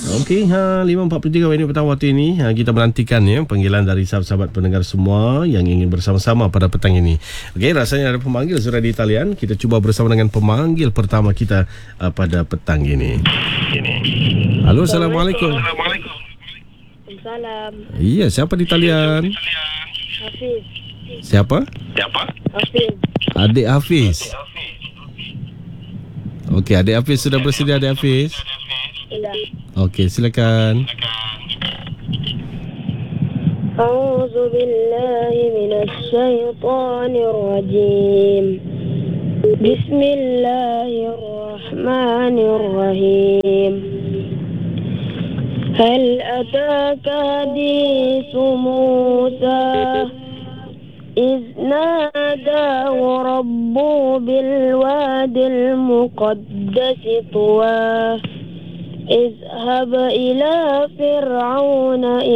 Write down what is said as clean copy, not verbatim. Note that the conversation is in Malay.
Okey, 5.43 ini petang waktu ini. Kita menantikan panggilan dari sahabat-sahabat pendengar semua yang ingin bersama-sama pada petang ini. Okey, rasanya ada pemanggil sudah di talian. Kita cuba bersama dengan pemanggil pertama kita pada petang ini. Halo, Assalamualaikum. Salam. Iya, siapa di talian? Hafiz. Siapa? Hafiz. Adik Hafiz. Okey, Adik Hafiz sudah bersedia, Adik Hafiz? Sudah. Okey, silakan. A'udzu billahi minasy syaithanir rajim. Bismillahirrahmanirrahim. Hal ataka hadithu Musa إذ ناداه ربه بالواد المقدس طوى اذهب إلى فرعون